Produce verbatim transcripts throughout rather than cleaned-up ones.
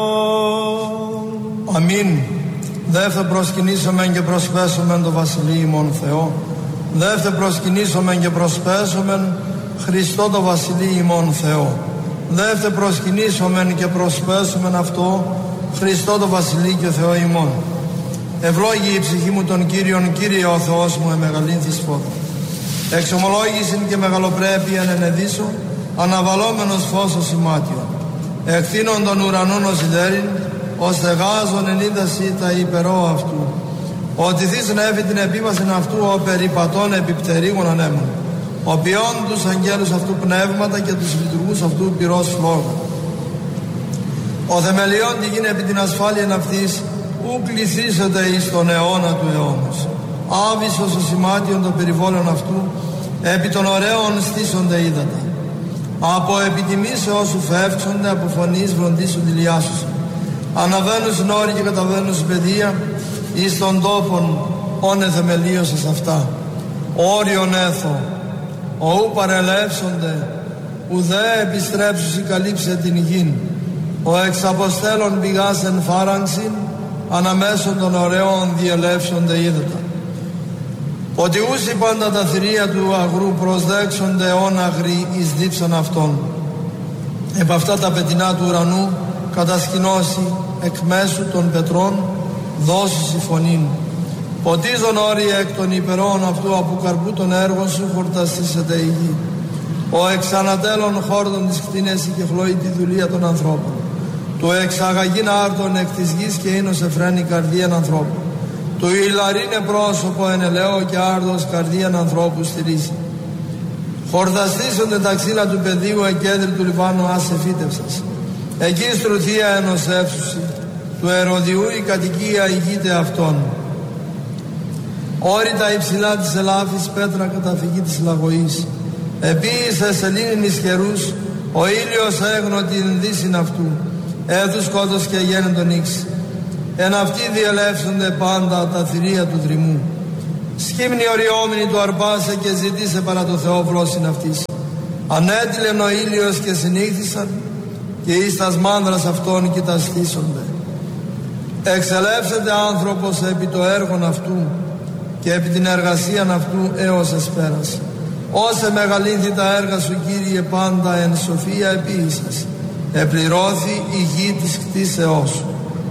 Αμήν. Δεύθε προσκυνήσομεν και προσπέσομεν το Βασιλείο ημών Θεό. Δεύθε προσκυνήσομεν και προσπέσομεν Χριστό το Βασιλείο ημών Θεό. Δεύθε προσκυνήσομεν και προσπέσομεν αυτό Χριστό το Βασιλείο και Θεό ημών. Ευλόγη η ψυχή μου τον Κύριον, Κύριε ο Θεός μου εμεγαλύνθης φώτα. Εξομολόγησιν και μεγαλοπρέπειαν ενεδίσω, αναβαλόμενος φως ως ημάτιον. Εκθύνων των ουρανών ως ιδέριν, ως θεγάζων εν είδαση τα υπερώ αυτού. Ότι θείς να έφει την επίβασιν αυτού, ο περιπατών επιπτερίγων ανέμων. Ο ποιόν τους αγγέλους αυτού πνεύματα και τους λειτουργούς αυτού πυρός φλόγα. Ο θεμελιών τη γίνει επί την ασφάλεια αυτής, ου κληθήσεται εις τον αιώνα του αιώνος. Άβυσσος ο σημάτιον των περιβόλων αυτού, επί των ωραίων στήσονται ύδατα. Από επιτιμήσεως σου φεύξονται, από φωνής βροντίσουν τη λιάσουσαν. Αναβαίνουν στην όρη και καταβαίνουν στην παιδεία, εις των τόπων όνε θεμελίωσες αυτά. Όριον έθω, οού παρελεύσονται, ουδέ επιστρέψουσι καλύψε την γην. Ο εξαποστέλων πηγάς εν φάραγξιν, αναμέσων των ωραίων διελεύσονται ύδατα. Ότι ούσι πάντα τα θηρία του αγρού προσδέξονται όν αγροί εις δίψαν αυτών. Επ' αυτά τα πετεινά του ουρανού κατασκηνώσει εκ μέσου των πετρών δώσουσι φωνήν. Ποτίζον όρια εκ των υπερών αυτού από καρπού των έργων σου χορταστήσεται η γη. Ο εξανατέλων χόρτων της κτίνεσι και χλώει τη δουλεία των ανθρώπων. Του εξαγαγήν άρτων εκ της γης και ίνος εφραίνει καρδίαν ανθρώπου. Του ηλαρίνε πρόσωπο εν ελαιό και άρδος καρδίαν ανθρώπου στηρίζει. Χορταστήσονται τα ξύλα του πεδίου εκέντρη του Λιβάνου άσε φύτευσας. Εκεί στρουθία ενός εύσουσι, του ερωδιού η κατοικία ηγείται αυτών. Όρητα υψηλά της ελάφης πέτρα καταφυγή της λαγωής. Επίησε σελήνην εις καιρούς, ο ήλιος έγνω την δύσιν αυτού. Έθους σκότος και γέννητον ίξ. Εν αυτοί διελεύσονται πάντα τα θηρία του δρυμού. Σκύμνη οριόμενη του αρπάσε και ζητήσε παρά το Θεό βρόσιν αυτής. Ανέτειλεν ο ήλιος και συνήχθησαν και εις τας μάνδρας αυτών κοιταστήσονται. Εξελεύσεται άνθρωπος επί το έργον αυτού και επί την εργασίαν αυτού έως εσπέρας. Όσε μεγαλύνθη τα έργα σου Κύριε πάντα εν σοφία επίησας. Επληρώθη η γη της κτίσεώς σου.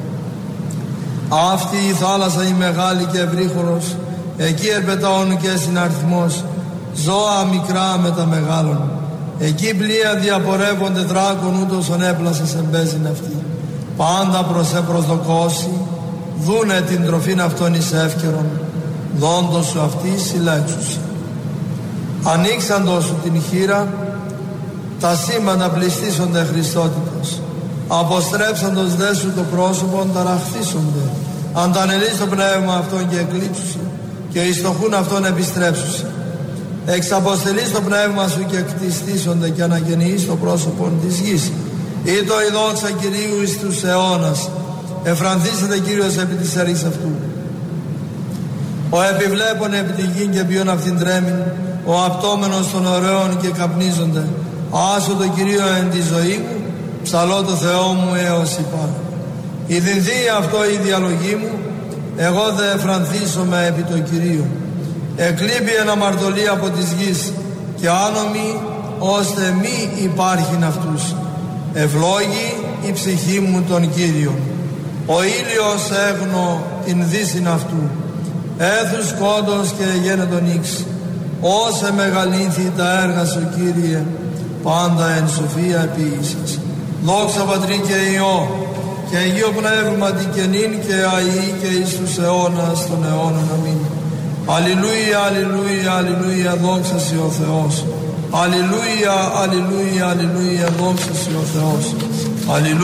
Αυτή η θάλασσα η μεγάλη και ευρύχωρος, εκεί ερπετάων και συναριθμός, ζώα μικρά με τα μεγάλων. Εκεί πλοία διαπορεύονται δράκων ούτως ον έπλασες εμπέζην αυτή. Πάντα προς επροσδοκώσει, δούνε την τροφήν αυτών εις εύκαιρον, δόντος σου αυτή συλλέξουσι. Ανοίξαντος σου την χείρα, τα σύμπαντα πληστήσονται Χριστότητος. Αποστρέψαντος δε σου το πρόσωπον ταραχθήσονται. Αντανελείς το πνεύμα αυτόν και εκλείψουσι, και εις το χούν αυτόν επιστρέψουσι. Εξαποστελείς το πνεύμα σου και κτιστήσονται και αναγεννείς το πρόσωπον της γης. Ή το η δόξα Κυρίου εις τους αιώνας. Εφρανθήσεται Κύριος επί της έργης αυτού. Ο επιβλέπων επί τη γη και ποιον αυτήν τρέμην, ο απτόμενος των ωραίων και καπνίζονται. Άσο το Κυρίο εν τη ζωή μου, ψαλώ το Θεό μου έως υπά. Η δινδύει αυτό η διαλογή μου, εγώ δε εφρανθήσομαι επί το Κυρίο. Εκλείπει εν αμαρτωλή από της γης και άνομοι ώστε μη υπάρχειν αυτούς. Ευλόγη η ψυχή μου τον Κύριον. Ο ήλιος έγνω την δύσιν αυτού. Έθους κόντος και γένετον ίξ. Όσε μεγαλύνθη τα έργα σου Κύριε, πάντα εν σοφία επίησας. Δόξα Πατρί και Υιό και Αγίο Πνεύματι και νυν και αεί και εις τους αιώνας των αιώνων. Αμήν. Αλληλούια, αλληλούια, αλληλούια, δόξα σοι ο Θεός. Αλληλούια, αλληλούια, αλληλούια, δόξα σοι ο Θεός. Αλληλούια.